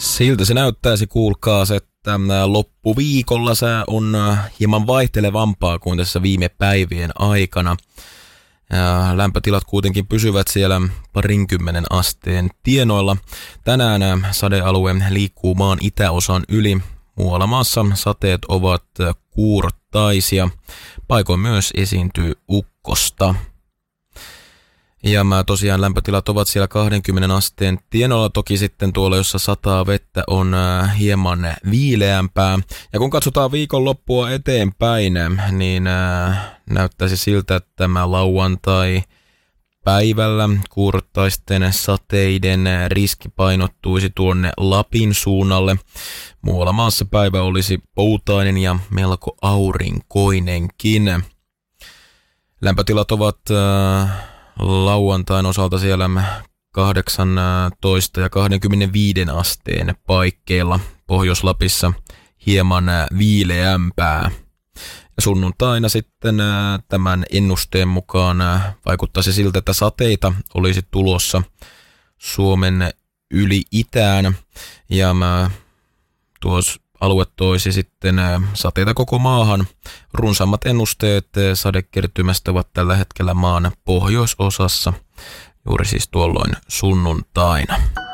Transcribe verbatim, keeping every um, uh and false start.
Siltä se näyttäisi, kuulkaas, että loppuviikolla sää on hieman vaihtelevampaa kuin tässä viime päivien aikana. Ja lämpötilat kuitenkin pysyvät siellä parinkymmenen asteen tienoilla. Tänään sadealue liikkuu maan itäosan yli. Muualla maassa sateet ovat kuurtaisia. Paikoin myös esiintyy ukkosta. Ja mä tosiaan lämpötilat ovat siellä kahdenkymmenen asteen tienoilla, toki sitten tuolla, jossa sataa vettä, on äh, hieman viileämpää. Ja kun katsotaan viikonloppua eteenpäin, niin äh, näyttäisi siltä, että tämä lauantai päivällä kuurtaisten sateiden riski painottuisi tuonne Lapin suunnalle. Muualla maassa päivä olisi poutainen ja melko aurinkoinenkin. Lämpötilat ovat Äh, lauantain osalta siellä kahdeksantoista ja kaksikymmentäviisi asteen paikkeilla, Pohjois-Lapissa hieman viileämpää. Ja sunnuntaina sitten tämän ennusteen mukaan vaikuttaisi siltä, että sateita olisi tulossa Suomen yli itään, ja tuossa alue toisi sitten sateita koko maahan. Runsaammat ennusteet sadekertymästä ovat tällä hetkellä maan pohjoisosassa, juuri siis tuolloin sunnuntaina.